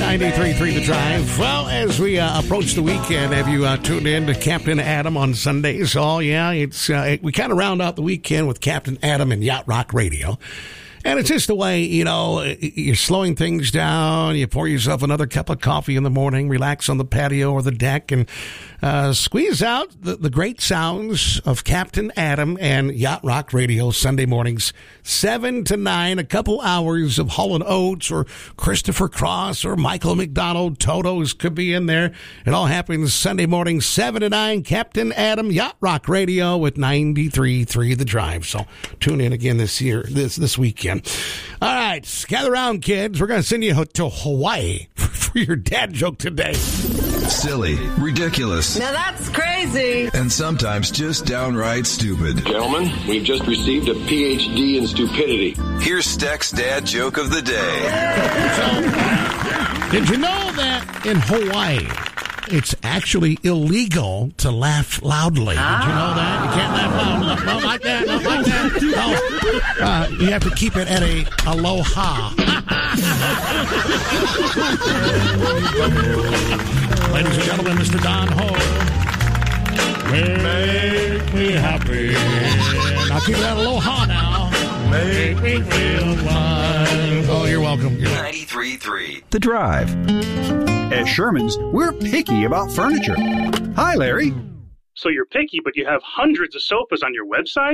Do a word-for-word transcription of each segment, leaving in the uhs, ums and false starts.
ninety-three point three The Drive. Well, as we uh, approach the weekend, have you uh, tuned in to Captain Adam on Sundays? Oh, yeah, it's uh, we kind of round out the weekend with Captain Adam and Yacht Rock Radio. And it's just the way, you know, you're slowing things down. You pour yourself another cup of coffee in the morning, relax on the patio or the deck, and uh, squeeze out the, the great sounds of Captain Adam and Yacht Rock Radio Sunday mornings, seven to nine, a couple hours of Hall and Oates or Christopher Cross or Michael McDonald. Toto's could be in there. It all happens Sunday morning, seven to nine, Captain Adam, Yacht Rock Radio with ninety-three point three The Drive. So tune in again this year, this, this weekend. All right, gather around, kids. We're going to send you to Hawaii for your dad joke today. Silly, ridiculous. Now that's crazy. And sometimes just downright stupid. Gentlemen, we've just received a P H D in stupidity. Here's Steck's dad joke of the day. So, did you know that in Hawaii, it's actually illegal to laugh loudly? Ah. Did you know that? You can't laugh loud. Not like that. Not like that. No. Uh, you have to keep it at a aloha. Ladies and gentlemen, Mister Don Ho. Make me happy. Now keep it at aloha now. Make me feel alive. Oh, you're welcome. ninety-three point three The Drive. At Sherman's, we're picky about furniture. Hi, Larry. So you're picky, but you have hundreds of sofas on your website?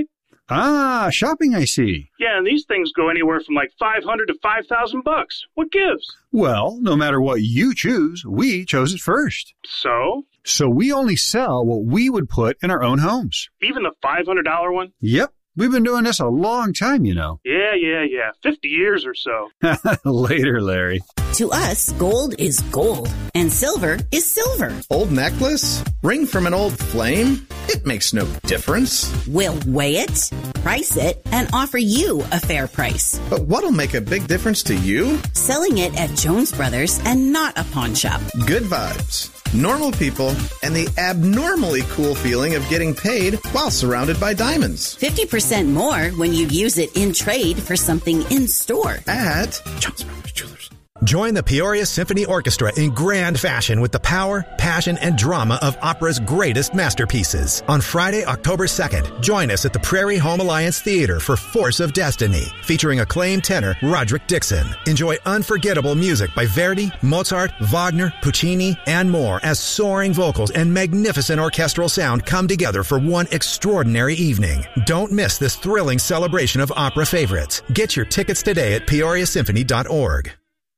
Ah, shopping, I see. Yeah, and these things go anywhere from like five hundred to five thousand bucks. What gives? Well, no matter what you choose, we chose it first. So? So we only sell what we would put in our own homes. Even the five hundred dollars one? Yep. We've been doing this a long time, you know. Yeah, yeah, yeah. fifty years or so. Later, Larry. To us, gold is gold, and silver is silver. Old necklace? Ring from an old flame? It makes no difference. We'll weigh it, price it, and offer you a fair price. But what'll make a big difference to you? Selling it at Jones Brothers and not a pawn shop. Good vibes. Normal people, and the abnormally cool feeling of getting paid while surrounded by diamonds. fifty percent more when you use it in trade for something in store. At Jones Brothers Jewelers. Join the Peoria Symphony Orchestra in grand fashion with the power, passion, and drama of opera's greatest masterpieces. On Friday, October second, join us at the Prairie Home Alliance Theater for Force of Destiny, featuring acclaimed tenor Roderick Dixon. Enjoy unforgettable music by Verdi, Mozart, Wagner, Puccini, and more as soaring vocals and magnificent orchestral sound come together for one extraordinary evening. Don't miss this thrilling celebration of opera favorites. Get your tickets today at peoria symphony dot org.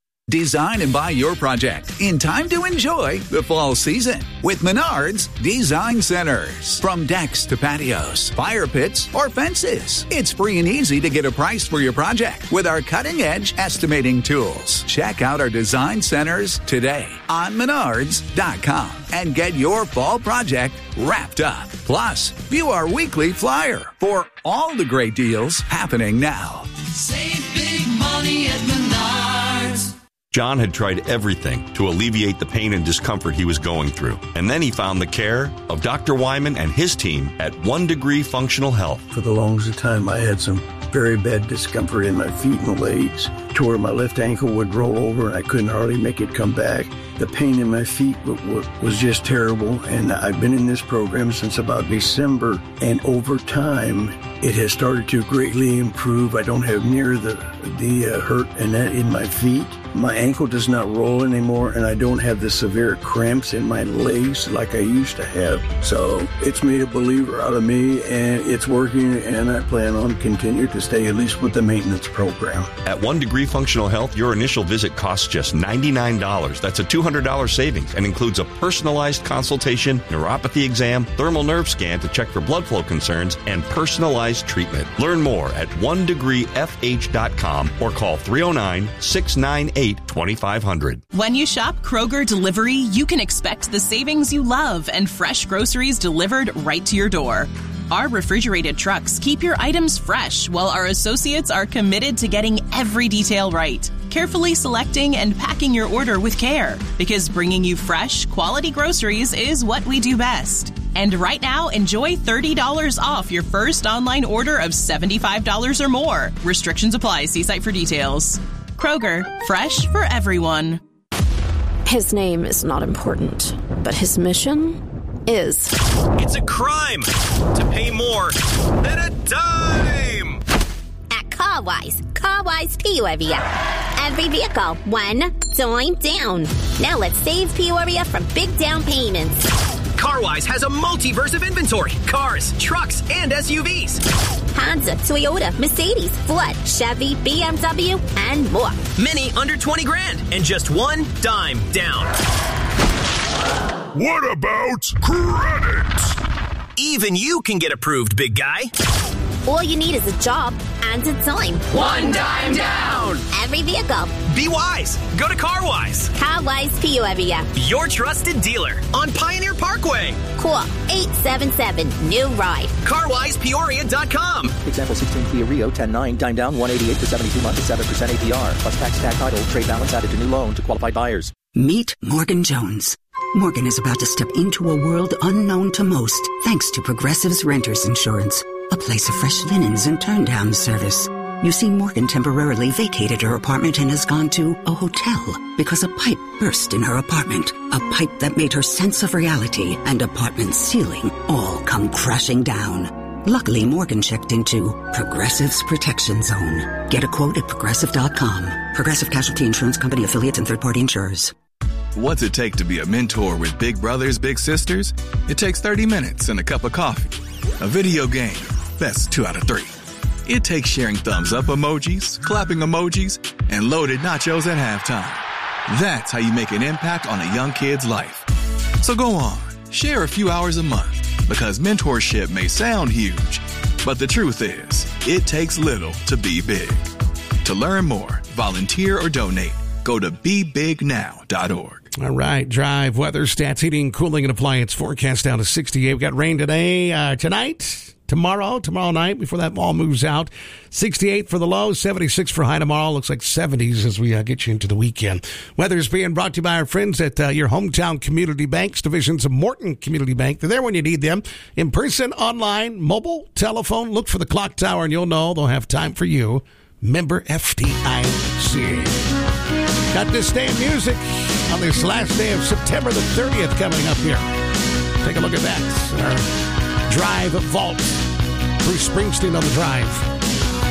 Design and buy your project in time to enjoy the fall season with Menards Design Centers. From decks to patios, fire pits, or fences, it's free and easy to get a price for your project with our cutting-edge estimating tools. Check out our design centers today on menards dot com and get your fall project wrapped up. Plus, view our weekly flyer for all the great deals happening now. Save big money at Menards. John had tried everything to alleviate the pain and discomfort he was going through. And then he found the care of Doctor Wyman and his team at One Degree Functional Health. For the longest time, I had some very bad discomfort in my feet and legs, to where my left ankle would roll over and I couldn't hardly make it come back. The pain in my feet w- w- was just terrible, and I've been in this program since about December, and over time, it has started to greatly improve. I don't have near the, the uh, hurt and that in my feet. My ankle does not roll anymore, and I don't have the severe cramps in my legs like I used to have. So it's made a believer out of me, and it's working, and I plan on continuing to stay at least with the maintenance program. At One Degree Functional Health, your initial visit costs just ninety-nine dollars. That's a two hundred dollars savings and includes a personalized consultation, neuropathy exam, thermal nerve scan to check for blood flow concerns, and personalized treatment. Learn more at one degree f h dot com or call three oh nine, six nine eight, two five zero zero. When you shop Kroger Delivery, you can expect the savings you love and fresh groceries delivered right to your door. Our refrigerated trucks keep your items fresh, while our associates are committed to getting every detail right, carefully selecting and packing your order with care, because bringing you fresh, quality groceries is what we do best. And right now, enjoy thirty dollars off your first online order of seventy-five dollars or more. Restrictions apply. See site for details. Kroger, fresh for everyone. His name is not important, but his mission is. It's a crime to pay more than a dime. At CarWise, CarWise Peoria. Every vehicle, one dime down. Now let's save Peoria from big down payments. CarWise has a multiverse of inventory. Cars, trucks, and S U Vs. Honda, Toyota, Mercedes, Ford, Chevy, B M W, and more. Many under twenty grand and just one dime down. What about credit? Even you can get approved, big guy. All you need is a job and a dime. One dime down. Every vehicle. Be wise. Go to CarWise. CarWise Peoria. Your trusted dealer on Pioneer Parkway. Call eight seven seven, new ride. car wise peoria dot com. Example sixteen Kia Rio ten nine, dime down one eighty-eight for seventy-two months at seven percent A P R. Plus tax, tag title, trade balance added to new loan to qualified buyers. Meet Morgan Jones. Morgan is about to step into a world unknown to most, thanks to Progressive's Renters Insurance, a place of fresh linens and turn-down service. You see, Morgan temporarily vacated her apartment and has gone to a hotel because a pipe burst in her apartment, a pipe that made her sense of reality and apartment ceiling all come crashing down. Luckily, Morgan checked into Progressive's Protection Zone. Get a quote at progressive dot com. Progressive Casualty Insurance Company affiliates and third-party insurers. What's it take to be a mentor with big brothers, big sisters? It takes thirty minutes and a cup of coffee. A video game, that's two out of three. It takes sharing thumbs up emojis, clapping emojis, and loaded nachos at halftime. That's how you make an impact on a young kid's life. So go on, share a few hours a month, because mentorship may sound huge, but the truth is, it takes little to be big. To learn more, volunteer, or donate, go to be big now dot org. All right, drive, weather, stats, heating, cooling, and appliance forecast down to sixty-eight. We've got rain today, uh, tonight, tomorrow, tomorrow night before that all moves out. sixty-eight for the low, seventy-six for high tomorrow. Looks like seventies as we uh, get you into the weekend. Weather's being brought to you by our friends at uh, your hometown community banks, divisions of Morton Community Bank. They're there when you need them. In person, online, mobile, telephone. Look for the clock tower and you'll know they'll have time for you. Member F D I C. Got this day in music on this last day of September the thirtieth coming up here. Take a look at that. Our Drive Vault. Bruce Springsteen on the Drive.